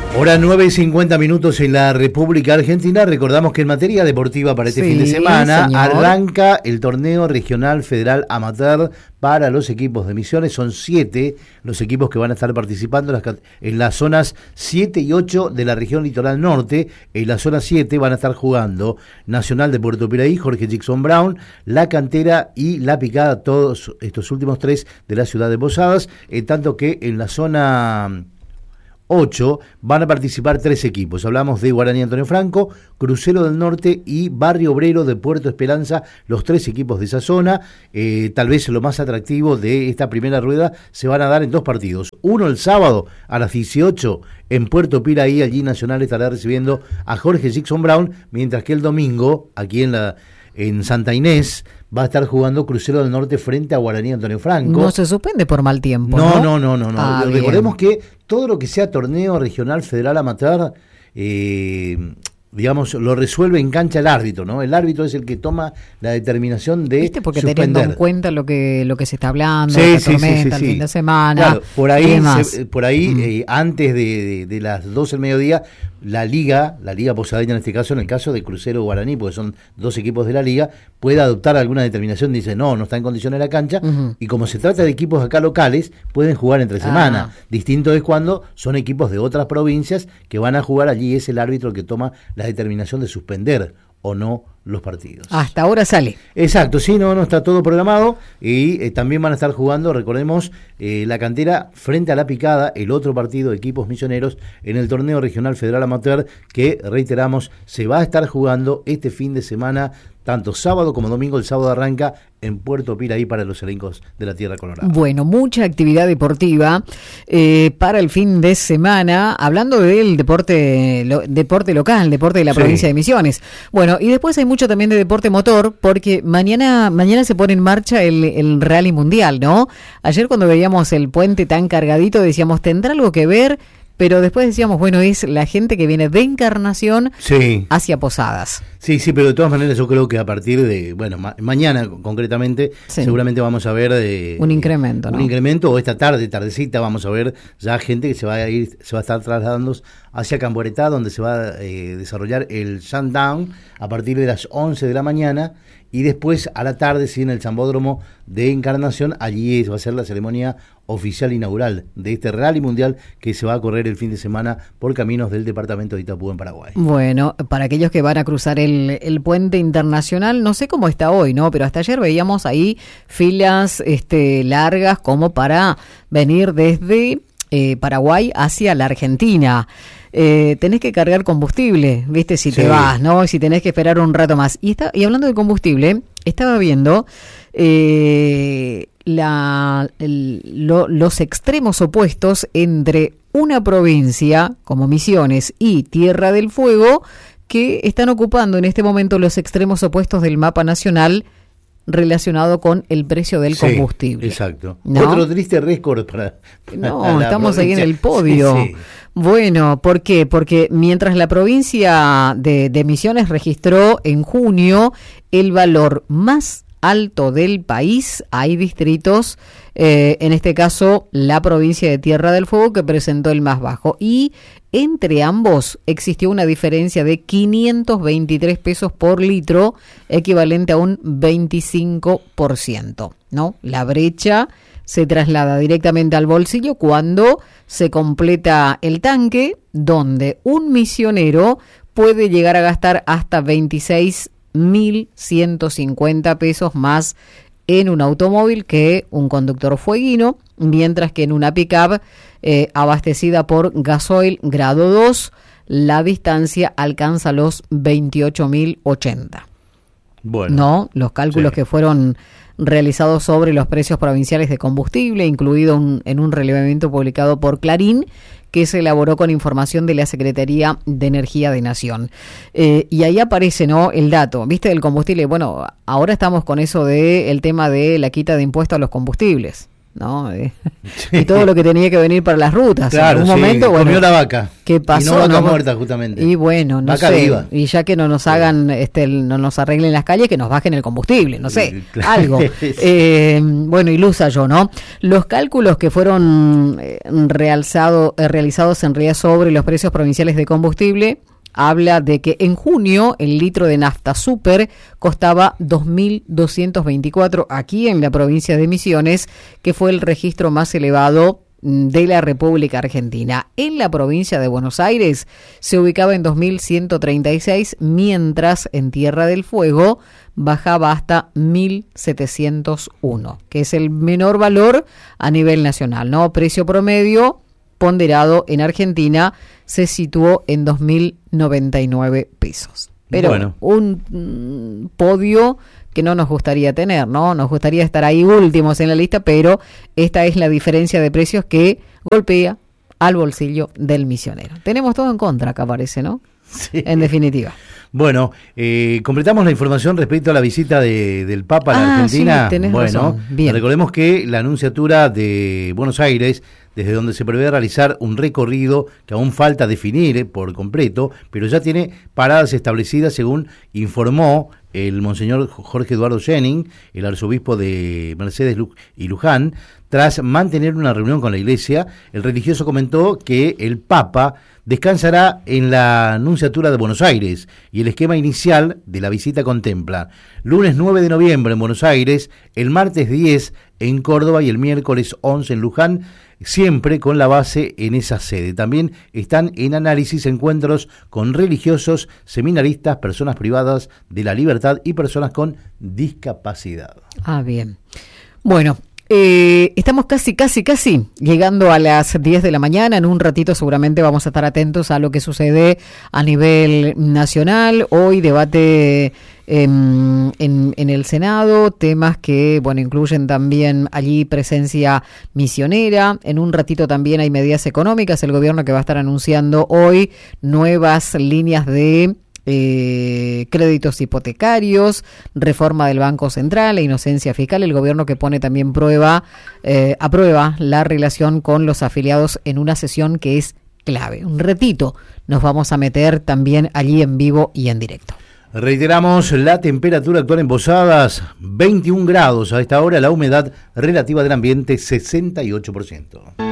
Hora 9:50 en la República Argentina. Recordamos que en materia deportiva para este fin de semana, señor, arranca el torneo regional federal amateur para los equipos de Misiones. Son 7 los equipos que van a estar participando en las zonas 7 y 8 de la región litoral norte. En la zona 7 van a estar jugando Nacional de Puerto Piraí, Jorge Jackson Brown, La Cantera y La Picada, todos estos últimos 3 de la ciudad de Posadas, tanto que en la zona 8 van a participar 3 equipos. Hablamos de Guaraní Antonio Franco, Crucero del Norte y Barrio Obrero de Puerto Esperanza, los 3 equipos de esa zona. Tal vez lo más atractivo de esta primera rueda se van a dar en 2 partidos. Uno el sábado a las 18 en Puerto Piraí, allí Nacional estará recibiendo a Jorge Jackson Brown, mientras que el domingo, aquí en Santa Inés, va a estar jugando Crucero del Norte frente a Guaraní Antonio Franco. No se suspende por mal tiempo, ¿no? No. Recordemos que todo lo que sea torneo regional federal amateur, digamos, lo resuelve en cancha el árbitro, ¿no? El árbitro es el que toma la determinación de ¿viste? Porque suspender. Teniendo en cuenta lo que se está hablando, la tormenta, el fin de semana. Claro, por ahí antes de las 12 del mediodía, la liga posadeña en este caso, en el caso de Crucero Guaraní, porque son 2 equipos de la liga, puede adoptar alguna determinación, dice no está en condiciones la cancha, y como se trata de equipos acá locales, pueden jugar entre semana. Distinto es cuando son equipos de otras provincias que van a jugar allí, es el árbitro el que toma la determinación de suspender o no los partidos. Hasta ahora sale. Exacto, sí, no está todo programado y también van a estar jugando, recordemos, La Cantera frente a La Picada, el otro partido de equipos misioneros en el torneo regional federal amateur que, reiteramos, se va a estar jugando este fin de semana, tanto sábado como domingo. El sábado arranca en Puerto Piraí para los elencos de la Tierra Colorada. Bueno, mucha actividad deportiva para el fin de semana, hablando del deporte local, deporte de la provincia de Misiones. Bueno, y después hay mucho también de deporte motor, porque mañana se pone en marcha el Rally Mundial, ¿no? Ayer cuando veíamos el puente tan cargadito decíamos, ¿tendrá algo que ver? Pero después decíamos, bueno, es la gente que viene de Encarnación hacia Posadas. Sí, pero de todas maneras yo creo que a partir de, mañana concretamente, seguramente vamos a ver un incremento, ¿no? Un incremento, o esta tardecita vamos a ver ya gente que se va a estar trasladando hacia Camboretá, donde se va a desarrollar el Sundown a partir de las 11 de la mañana, y después a la tarde, en el Sambódromo de Encarnación, allí va a ser la ceremonia oficial inaugural de este Rally Mundial que se va a correr el fin de semana por caminos del departamento de Itapú en Paraguay. Bueno, para aquellos que van a cruzar el puente internacional, no sé cómo está hoy, ¿no? Pero hasta ayer veíamos ahí filas largas como para venir desde Paraguay hacia la Argentina. Tenés que cargar combustible, ¿viste? Si te vas, ¿no? Si tenés que esperar un rato más. Y hablando de combustible, estaba viendo los extremos opuestos entre una provincia como Misiones y Tierra del Fuego, que están ocupando en este momento los extremos opuestos del mapa nacional relacionado con el precio del combustible. Exacto. ¿No? Otro triste récord para estamos ahí en el podio. Sí. Bueno, ¿por qué? Porque mientras la provincia de Misiones registró en junio el valor más alto del país, hay distritos, en este caso la provincia de Tierra del Fuego, que presentó el más bajo, y entre ambos existió una diferencia de 523 pesos por litro, equivalente a un 25%, ¿no? La brecha se traslada directamente al bolsillo cuando se completa el tanque, donde un misionero puede llegar a gastar hasta 26.150 pesos más en un automóvil que un conductor fueguino, mientras que en una pick-up abastecida por gasoil grado 2, la distancia alcanza los 28.080. Bueno, ¿no? Los cálculos que fueron realizados sobre los precios provinciales de combustible, incluido en un relevamiento publicado por Clarín, que se elaboró con información de la Secretaría de Energía de Nación. Y ahí aparece, ¿no?, el dato, ¿viste?, del combustible. Bueno, ahora estamos con eso de el tema de la quita de impuestos a los combustibles. ¿no? Y todo lo que tenía que venir para las rutas. Claro, en un momento, bueno, comió la vaca. ¿Qué pasó? Y no vaca muerta, justamente. Y bueno, no vaca sé. Viva. Y ya que no nos hagan, no nos arreglen las calles, que nos bajen el combustible, no sé, algo. Bueno, ilusa yo, ¿no? Los cálculos que fueron realizados en realidad sobre los precios provinciales de combustible habla de que en junio el litro de nafta super costaba 2.224 aquí en la provincia de Misiones, que fue el registro más elevado de la República Argentina. En la provincia de Buenos Aires se ubicaba en 2.136, mientras en Tierra del Fuego bajaba hasta 1.701, que es el menor valor a nivel nacional, ¿no? Precio promedio ponderado en Argentina se situó en 2.099 pesos. Pero bueno, un podio que no nos gustaría tener, ¿no? Nos gustaría estar ahí últimos en la lista, pero esta es la diferencia de precios que golpea al bolsillo del misionero. Tenemos todo en contra, acá parece, ¿no? Sí. En definitiva. Bueno, completamos la información respecto a la visita del Papa a la Argentina. Sí, tenés razón. Bien. Recordemos que la Nunciatura de Buenos Aires, desde donde se prevé realizar un recorrido que aún falta definir por completo, pero ya tiene paradas establecidas, según informó el monseñor Jorge Eduardo Jennings, el arzobispo de Mercedes y Luján. Tras mantener una reunión con la Iglesia, el religioso comentó que el Papa descansará en la Nunciatura de Buenos Aires y el esquema inicial de la visita contempla lunes 9 de noviembre en Buenos Aires, el martes 10 en Córdoba y el miércoles 11 en Luján, siempre con la base en esa sede. También están en análisis encuentros con religiosos, seminaristas, personas privadas de la libertad y personas con discapacidad. Ah, bien. Bueno, estamos casi llegando a las 10 de la mañana. En un ratito seguramente vamos a estar atentos a lo que sucede a nivel nacional. Hoy debate en el Senado, temas que, bueno, incluyen también allí presencia misionera. En un ratito también hay medidas económicas. El gobierno que va a estar anunciando hoy nuevas líneas de créditos hipotecarios, reforma del Banco Central e inocencia fiscal. El gobierno que pone también aprueba la relación con los afiliados en una sesión que es clave. Un ratito nos vamos a meter también allí en vivo y en directo. Reiteramos la temperatura actual en Posadas, 21 grados a esta hora, la humedad relativa del ambiente 68%.